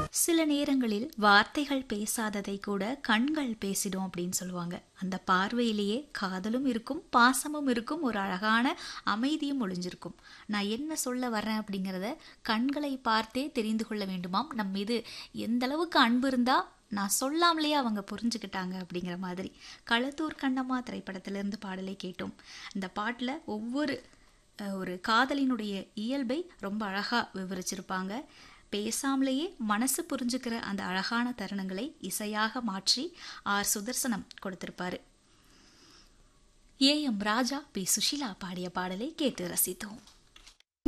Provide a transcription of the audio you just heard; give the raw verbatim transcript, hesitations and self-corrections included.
சில நேரங்களில் வார்த்தைகள் பேசாததை கூட கண்கள் பேசிடும் அப்படின்னு சொல்லுவாங்க. அந்த பார்வையிலேயே காதலும் இருக்கும், பாசமும் இருக்கும், ஒரு அழகான அமைதியும் ஒளிஞ்சிருக்கும். நான் என்ன சொல்ல வர்றேன் அப்படிங்கிறத கண்களை பார்த்தே தெரிந்து கொள்ள வேண்டுமாம். நம் மீது எந்த அளவுக்கு அன்பு இருந்தா நான் சொல்லாமலேயே அவங்க புரிஞ்சுக்கிட்டாங்க அப்படிங்கிற மாதிரி. களத்தூர் கண்ணம்மா திரைப்படத்திலிருந்து பாடலை கேட்டோம். இந்த பாட்டில் ஒவ்வொரு ஒரு காதலினுடைய இயல்பை ரொம்ப அழகாக விவரிச்சிருப்பாங்க. பேசாமலேயே மனசு புரிஞ்சுக்கிற அந்த அழகான தருணங்களை இசையாக மாற்றி R Sudarshanam கொடுத்திருப்பாரு. A M Raja, B Sushila பாடிய பாடலை கேட்டு ரசித்தோம்.